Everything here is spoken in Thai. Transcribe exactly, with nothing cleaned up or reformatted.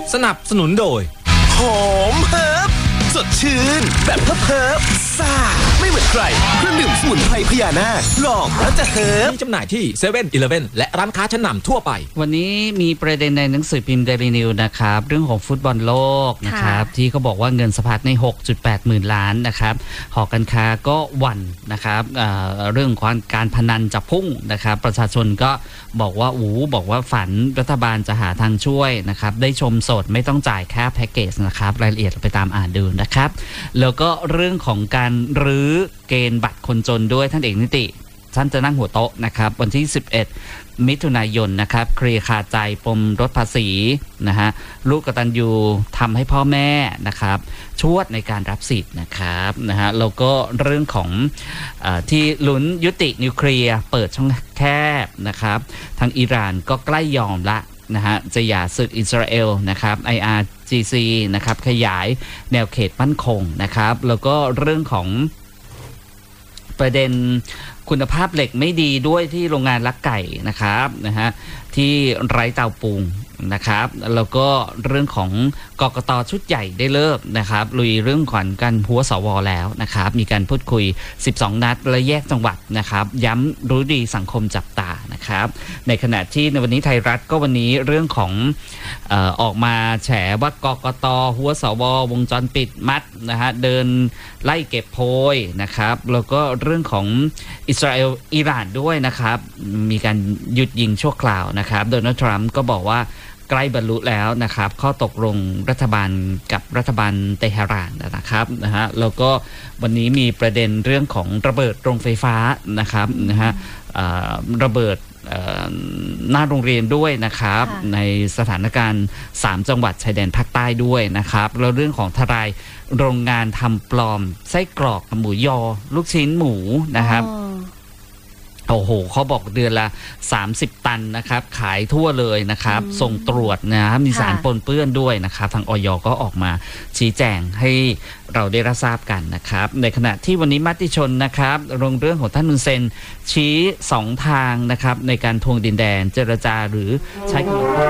สนับสนุนโดยหอมเฮิร์บสดชื่นแบบเฮิร์บซ่าไม่เหมือนใครเครื่องดื่มสมุนไพรพญานาคลองแล้วจะเฮิร์บมีจำหน่ายที่เซเว่นอีเลฟเว่นและร้านค้าชั้นนำทั่วไปวันนี้มีประเด็นในหนังสือพิมพ์เดลี่นิวนะครับเรื่องของฟุตบอลโลกนะครับที่เขาบอกว่าเงินสะพัดใน หกจุดแปด หมื่นล้านนะครับหอการค้าก็หวั่นนะครับ เอ่อ เรื่องของการพนันจะพุ่งนะครับประชาชนก็บอกว่าอู๋บอกว่าฝันรัฐบาลจะหาทางช่วยนะครับได้ชมสดไม่ต้องจ่ายค่าแพ็กเกจนะครับรายละเอียดไปตามอ่านดูนะครับแล้วก็เรื่องของการรื้อเกณฑ์บัตรคนจนด้วยท่านเอกนิติท่านจะนั่งหัวโต๊ะนะครับวันที่สิบเอ็ดมิถุนายนนะครับเคลียร์คาใจปมลดภาษีนะฮะลูกกตัญญูทำให้พ่อแม่นะครับชวดในการรับสิทธิ์นะครับนะฮะแล้วก็เรื่องของเอ่อที่ลุ้นยุตินิวเคลียร์เปิดช่องแคบนะครับทางอิหร่านก็ใกล้ยอมละนะฮะจะหย่าศึกอิสราเอลนะครับ ไอ อาร์ จี ซี นะครับขยายแนวเขตมั่นคงนะครับแล้วก็เรื่องของประเด็นคุณภาพเหล็กไม่ดีด้วยที่โรงงานลักไก่นะครับนะฮะที่ไร้เตาปูงนะครับแล้วก็เรื่องของกกต.ชุดใหญ่ได้เลิกนะครับลุยเรื่องขวัญกันหัวสวแล้วนะครับมีการพูดคุยสิบสองนัดและแยกจังหวัดนะครับย้ำรู้ดีสังคมจับตานะครับในขณะที่ในวันนี้ไทยรัฐก็วันนี้เรื่องของเอ่อออกมาแฉว่ากกต.หัวสววงจรปิดมัดนะฮะเดินไล่เก็บโพยนะครับแล้วก็เรื่องของอิสราเอลอิหร่านด้วยนะครับมีการหยุดยิงชั่วคราวนะครับโดนัลด์ทรัมป์ก็บอกว่าใกล้บรรลุแล้วนะครับข้อตกลงรัฐบาลกับรัฐบาลเตหะรานนะครับนะฮะแล้วก็วันนี้มีประเด็นเรื่องของระเบิดโรงไฟฟ้านะครับนะฮะระเบิดหน้าโรงเรียนด้วยนะครับในสถานการณ์สามจังหวัดชายแดนภาคใต้ด้วยนะครับแล้วเรื่องของทลายโรงงานทำปลอมไส้กรอกหมูยอลูกชิ้นหมูนะครับโอ้โหเขาบอกเดือนละสามสิบตันนะครับขายทั่วเลยนะครับส่งตรวจนะครับมีสารปนเปื้อนด้วยนะครับทางอย.ก็ออกมาชี้แจงให้เราได้รับทราบกันนะครับในขณะที่วันนี้มติชนนะครับลงเรื่องของท่านฮุนเซนชี้สองทางนะครับในการทวงดินแดนเจรจาหรือใช้